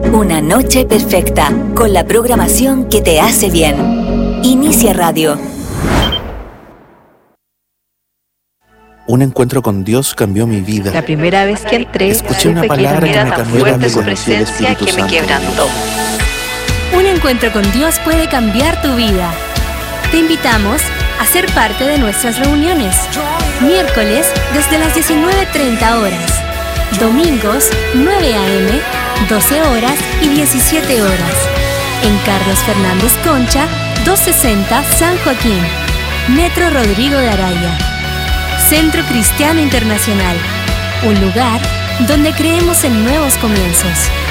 Una noche perfecta, con la programación que te hace bien. Inicia Radio. Un encuentro con Dios cambió mi vida. La primera vez que entré, escuché una palabra que me cambió la su presencia que me quebrantó. Un encuentro con Dios puede cambiar tu vida. Te invitamos a ser parte de nuestras reuniones. Miércoles desde las 19:30 horas. Domingos 9 a.m., 12 horas y 17 horas. En Carlos Fernández Concha, 260 San Joaquín. Metro Rodrigo de Araya. Centro Cristiano Internacional. Un lugar donde creemos en nuevos comienzos.